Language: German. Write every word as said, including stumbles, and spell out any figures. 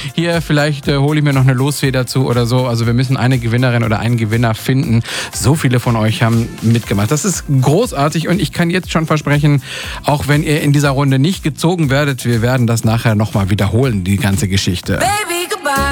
hier, vielleicht äh, hole ich mir noch eine Losfee dazu oder so. Also wir müssen eine Gewinnerin oder einen Gewinner finden. So viele von euch haben mitgemacht. Das ist großartig und ich kann jetzt schon versprechen, auch wenn ihr in dieser Runde nicht gezogen werdet, wir werden das nachher nochmal wiederholen, die ganze Geschichte. Baby,